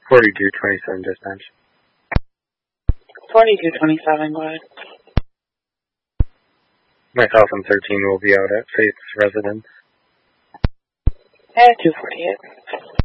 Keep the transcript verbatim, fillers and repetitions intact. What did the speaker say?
forty-two twenty-seven dispatch. forty-two twenty-seven, go ahead. Myself and thirteen will be out at Faith's residence. At two forty-eight.